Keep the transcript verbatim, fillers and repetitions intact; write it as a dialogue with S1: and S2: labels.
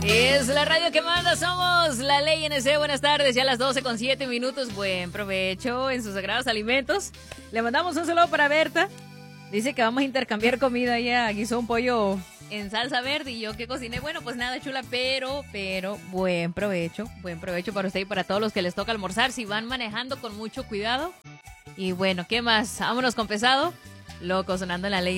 S1: Es la radio que manda, somos la Ley N C. Buenas tardes, ya a las doce con siete minutos. Buen provecho en sus sagrados alimentos. Le mandamos un saludo para Berta. Dice que vamos a intercambiar comida. Ella guisó un pollo en salsa verde y yo que cociné. Bueno, pues nada, chula, pero, pero, buen provecho. Buen provecho para usted y para todos los que les toca almorzar. Si van manejando con mucho cuidado. Y bueno, ¿qué más? Vámonos con pesado. Loco, sonando en la Ley.